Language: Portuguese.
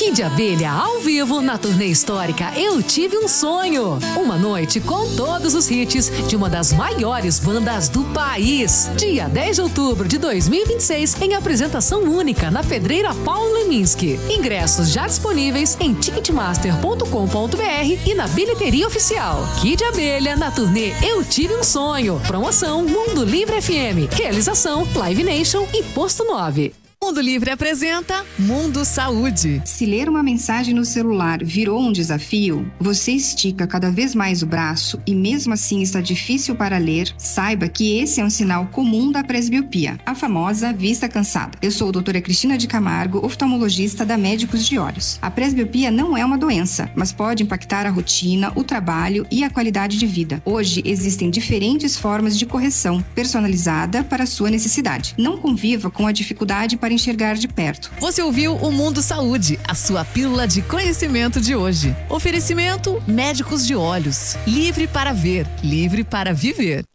Kid Abelha ao vivo na turnê histórica Eu Tive um Sonho. Uma noite com todos os hits de uma das maiores bandas do país. Dia 10 de outubro de 2026, em apresentação única na Pedreira Paulo Leminski. Ingressos já disponíveis em ticketmaster.com.br e na bilheteria oficial. Kid Abelha na turnê Eu Tive um Sonho. Promoção Mundo Livre FM. Realização Live Nation e Posto 9. Mundo Livre apresenta Mundo Saúde. Se ler uma mensagem no celular virou um desafio, você estica cada vez mais o braço e mesmo assim está difícil para ler, saiba que esse é um sinal comum da presbiopia, a famosa vista cansada. Eu sou a doutora Cristina de Camargo, oftalmologista da Médicos de Olhos. A presbiopia não é uma doença, mas pode impactar a rotina, o trabalho e a qualidade de vida. Hoje existem diferentes formas de correção, personalizada para a sua necessidade. Não conviva com a dificuldade para enxergar de perto. Você ouviu o Mundo Saúde, a sua pílula de conhecimento de hoje. Oferecimento Médicos de Olhos. Livre para ver, livre para viver.